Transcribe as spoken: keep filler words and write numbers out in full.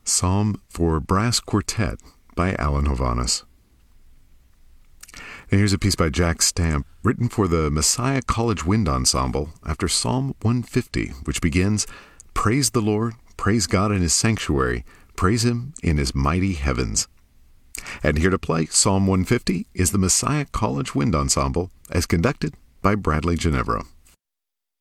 Psalm for Brass Quartet by Alan Hovhaness. And here's a piece by Jack Stamp, written for the Messiah College Wind Ensemble after Psalm one fifty, which begins, "Praise the Lord, praise God in His sanctuary, praise Him in His mighty heavens." And here to play Psalm one fifty is the Messiah College Wind Ensemble, as conducted by Bradley Ginevra.